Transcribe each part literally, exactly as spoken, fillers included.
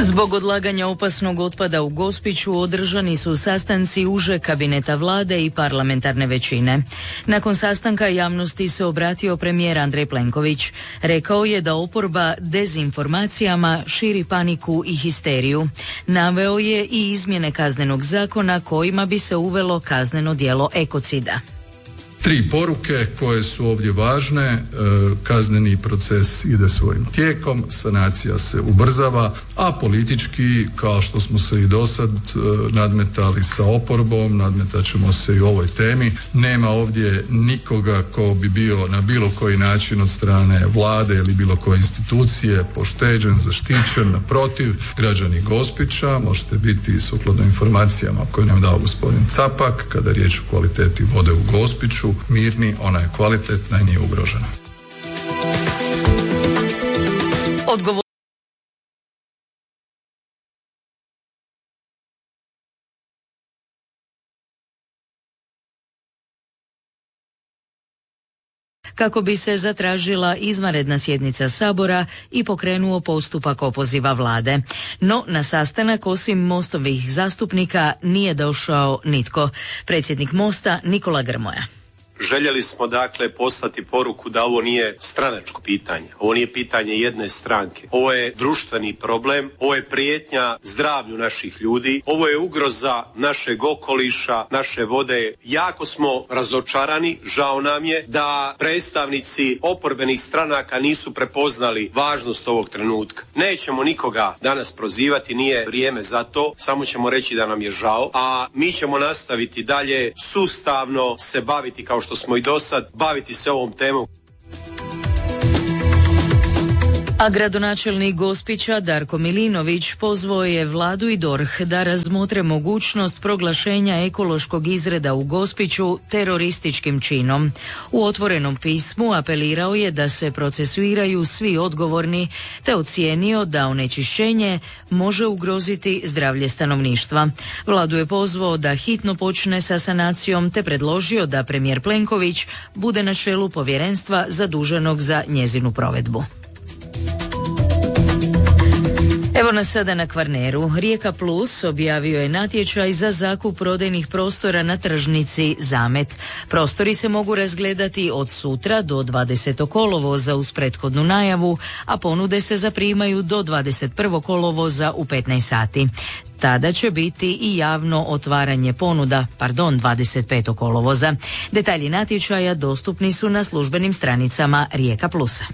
Zbog odlaganja opasnog otpada u Gospiću održani su sastanci uže kabineta vlade i parlamentarne većine. Nakon sastanka javnosti se obratio premijer Andrej Plenković. Rekao je da oporba dezinformacijama širi paniku i histeriju. Naveo je i izmjene kaznenog zakona kojima bi se uvelo kazneno djelo ekocida. Tri poruke koje su ovdje važne, kazneni proces ide svojim tijekom, sanacija se ubrzava, a politički, kao što smo se i dosad nadmetali sa oporbom, nadmetat ćemo se i u ovoj temi. Nema ovdje nikoga ko bi bio na bilo koji način od strane vlade ili bilo koje institucije pošteđen, zaštićen. Naprotiv, građani Gospića, možete biti sukladno informacijama koje nam dao gospodin Capak, kada je riječ o kvaliteti vode u Gospiću, mirni, ona je kvalitetna i nije ugrožena. Odgovor kako bi se zatražila izvanredna sjednica Sabora i pokrenuo postupak opoziva vlade. No, na sastanak osim Mostovih zastupnika nije došao nitko. Predsjednik Mosta Nikola Grmoja. Željeli smo dakle poslati poruku da ovo nije stranačko pitanje, ovo nije pitanje jedne stranke, ovo je društveni problem, ovo je prijetnja zdravlju naših ljudi, ovo je ugroza našeg okoliša, naše vode. Jako smo razočarani, žao nam je da predstavnici oporbenih stranaka nisu prepoznali važnost ovog trenutka. Nećemo nikoga danas prozivati, nije vrijeme za to, samo ćemo reći da nam je žao, a mi ćemo nastaviti dalje sustavno se baviti kao što smo i do sad, baviti se ovom temom. A gradonačelnik Gospića Darko Milinović pozvao je vladu i D O R H da razmotre mogućnost proglašenja ekološkog izreda u Gospiću terorističkim činom. U otvorenom pismu apelirao je da se procesuiraju svi odgovorni, te ocijenio da onečišćenje može ugroziti zdravlje stanovništva. Vladu je pozvao da hitno počne sa sanacijom, te predložio da premijer Plenković bude na čelu povjerenstva zaduženog za njezinu provedbu. Evo nas sada na Kvarneru. Rijeka Plus objavio je natječaj za zakup prodajnih prostora na tržnici Zamet. Prostori se mogu razgledati od sutra do dvadesetog kolovoza uz prethodnu najavu, a ponude se zaprimaju do dvadeset prvog kolovoza u petnaest sati. Tada će biti i javno otvaranje ponuda, pardon, dvadeset petog kolovoza. Detalji natječaja dostupni su na službenim stranicama Rijeka Plusa.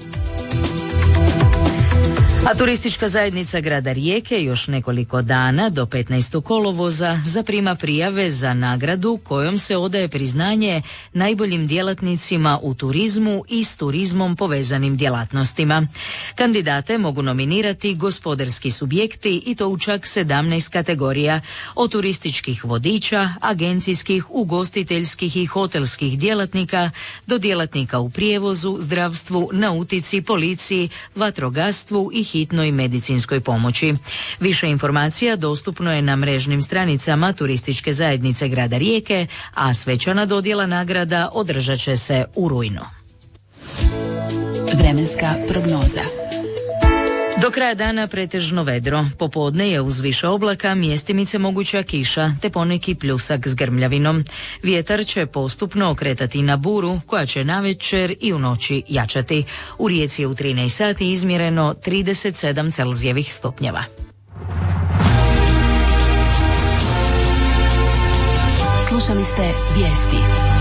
A turistička zajednica grada Rijeke još nekoliko dana do petnaestog kolovoza zaprima prijave za nagradu kojom se odaje priznanje najboljim djelatnicima u turizmu i s turizmom povezanim djelatnostima. Kandidate mogu nominirati gospodarski subjekti i to u čak sedamnaest kategorija, od turističkih vodiča, agencijskih, ugostiteljskih i hotelskih djelatnika do djelatnika u prijevozu, zdravstvu, nautici, policiji, vatrogastvu i hitnoj medicinskoj pomoći. Više informacija dostupno je na mrežnim stranicama turističke zajednice grada Rijeke, a svečana dodjela nagrada održat će se u rujnu. Vremenska prognoza. Do kraja dana pretežno vedro. Popodne je uz više oblaka mjestimice moguća kiša te poneki pljusak s grmljavinom. Vjetar će postupno okretati na buru koja će navečer i u noći jačati. U Rijeci je u trinaest sati izmjereno trideset sedam Celzijevih stupnjeva. Slušali ste vijesti.